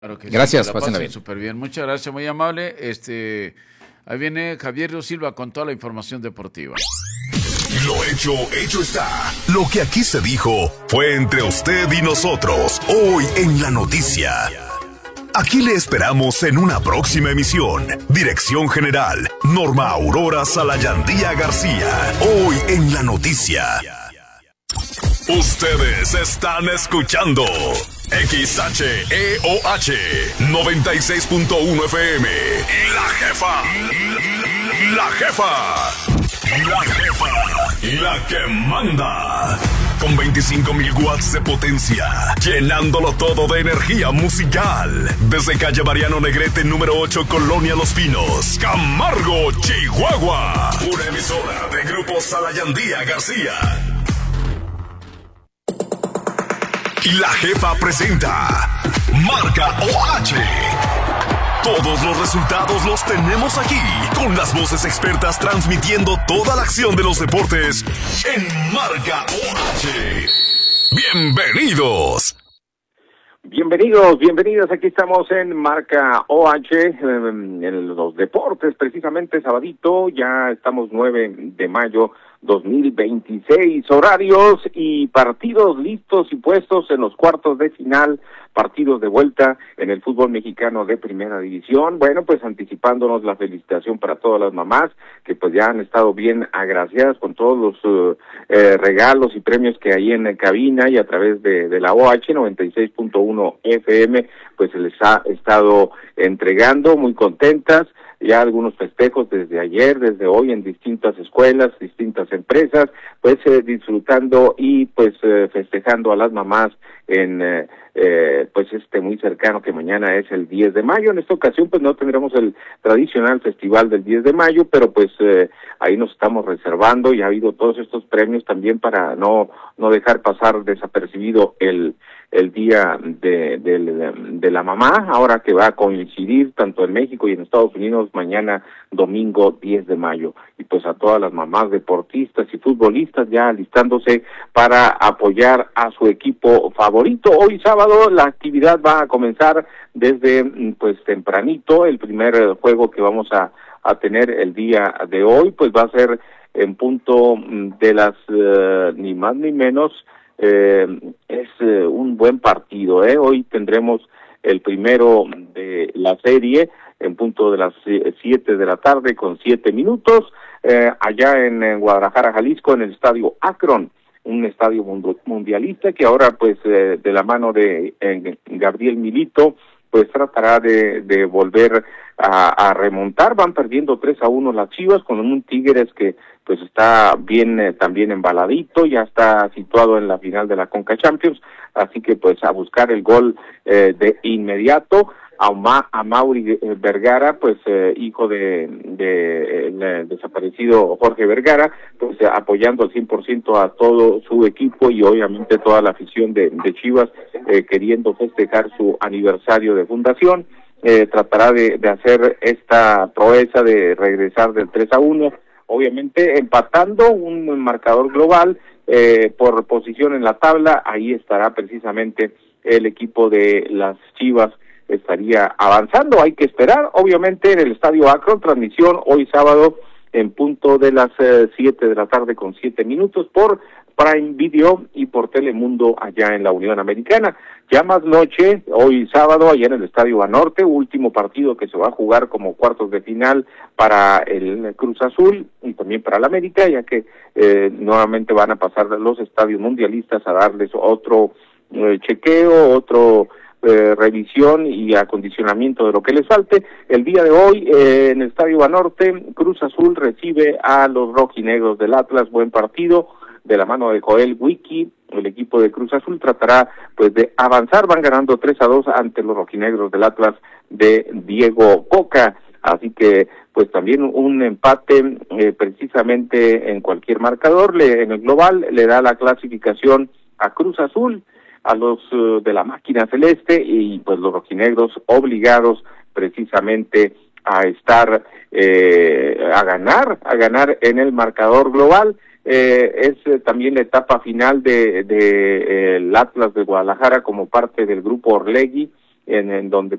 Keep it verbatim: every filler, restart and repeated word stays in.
Claro que sí, Gracias, que la pásenla pasen bien. súper bien. Muchas gracias, muy amable. Este, ahí viene Javier Río Silva con toda la información deportiva. Lo hecho, hecho está. Lo que aquí se dijo fue entre usted y nosotros, hoy en La Noticia. Aquí le esperamos en una próxima emisión. Dirección General, Norma Aurora Salayandía García, hoy en La Noticia. Ustedes están escuchando X H E O H noventa y seis punto uno F M. La jefa. La jefa. La jefa. La que manda. Con veinticinco mil watts de potencia, llenándolo todo de energía musical. Desde calle Mariano Negrete, número ocho, Colonia Los Pinos, Camargo, Chihuahua. Una emisora de Grupo Salayandía García. Y la jefa presenta Marca O H. Todos los resultados los tenemos aquí, con las voces expertas transmitiendo toda la acción de los deportes en Marca O H. ¡Bienvenidos! Bienvenidos, bienvenidos. Aquí estamos en Marca O H, en los deportes, precisamente sabadito, ya estamos nueve de mayo dos mil veintiséis, horarios y partidos listos y puestos en los cuartos de final, partidos de vuelta en el fútbol mexicano de primera división. Bueno, pues anticipándonos la felicitación para todas las mamás que pues ya han estado bien agraciadas con todos los uh, eh, regalos y premios que hay en cabina y a través de, de la O H noventa y seis punto uno F M, pues se les ha estado entregando, muy contentas. Ya algunos festejos desde ayer, desde hoy en distintas escuelas, distintas empresas, pues eh, disfrutando y pues eh, festejando a las mamás en eh, eh, pues este muy cercano que mañana es el diez de mayo. En esta ocasión pues no tendremos el tradicional festival del diez de mayo, pero pues eh, ahí nos estamos reservando y ha habido todos estos premios también para no no dejar pasar desapercibido el el día de, de, de la mamá, ahora que va a coincidir tanto en México y en Estados Unidos mañana domingo diez de mayo. Y pues a todas las mamás deportistas y futbolistas ya alistándose para apoyar a su equipo favorito. Hoy sábado la actividad va a comenzar desde pues tempranito. El primer juego que vamos a, a tener el día de hoy pues va a ser en punto de las uh, ni más ni menos. Eh, es eh, un buen partido, ¿eh? Hoy tendremos el primero de la serie en punto de las siete de la tarde con siete minutos, eh, allá en, en Guadalajara, Jalisco, en el estadio Akron, un estadio mundialista que ahora pues eh, de la mano de eh, Gabriel Milito pues tratará de, de volver a, a remontar. Van perdiendo tres a uno las Chivas con un Tigres que pues está bien eh, también embaladito, ya está situado en la final de la Conca Champions, así que pues a buscar el gol eh, de inmediato. A, Ma, a Mauri Vergara, pues eh, hijo de, de el desaparecido Jorge Vergara, pues eh, apoyando al cien por ciento a todo su equipo y obviamente toda la afición de, de Chivas eh, queriendo festejar su aniversario de fundación. Eh, tratará de, de hacer esta proeza de regresar del tres a uno, obviamente empatando un marcador global eh, por posición en la tabla. Ahí estará precisamente el equipo de las Chivas, estaría avanzando. Hay que esperar, obviamente, en el estadio Akron, transmisión hoy sábado en punto de las eh, siete de la tarde con siete minutos por Prime Video y por Telemundo allá en la Unión Americana. Ya más noche, hoy sábado, allá en el estadio Banorte, último partido que se va a jugar como cuartos de final para el Cruz Azul y también para el América, ya que eh, nuevamente van a pasar los estadios mundialistas a darles otro eh, chequeo, otro Eh, revisión y acondicionamiento de lo que les falte. El día de hoy eh, en el Estadio Banorte, Cruz Azul recibe a los rojinegros del Atlas. Buen partido de la mano de Joel Wiki. El equipo de Cruz Azul tratará pues de avanzar, van ganando tres a dos ante los rojinegros del Atlas de Diego Coca, así que pues también un empate eh, precisamente en cualquier marcador le, en el global le da la clasificación a Cruz Azul, a los uh, de la máquina celeste, y pues los rojinegros obligados precisamente a estar, eh, a ganar, a ganar en el marcador global. Eh, es eh, también la etapa final de, de eh, el Atlas de Guadalajara como parte del grupo Orlegui, en, en donde